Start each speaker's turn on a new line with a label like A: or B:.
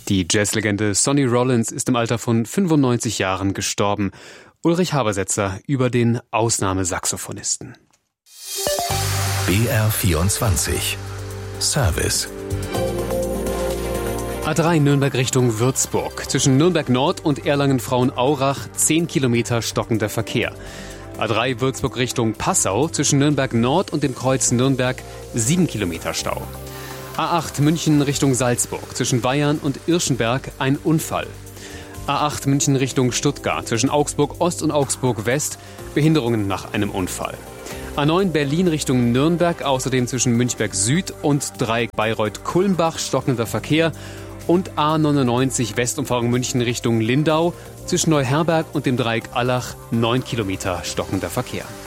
A: Die Jazzlegende Sonny Rollins ist im Alter von 95 Jahren gestorben. Ulrich Habersetzer über den Ausnahmesaxophonisten.
B: BR24 Service.
A: A3 Nürnberg Richtung Würzburg. Zwischen Nürnberg Nord und Erlangen-Frauenaurach 10 Kilometer stockender Verkehr. A3 Würzburg Richtung Passau. Zwischen Nürnberg Nord und dem Kreuz Nürnberg 7 Kilometer Stau. A8 München Richtung Salzburg. Zwischen Bayern und Irschenberg ein Unfall. A8 München Richtung Stuttgart. Zwischen Augsburg Ost und Augsburg West Behinderungen nach einem Unfall. A9 Berlin Richtung Nürnberg, außerdem zwischen Münchberg Süd und Dreieck Bayreuth-Kulmbach stockender Verkehr. Und A99 Westumfahrung München Richtung Lindau, zwischen Neuherberg und dem Dreieck Allach 9 Kilometer stockender Verkehr.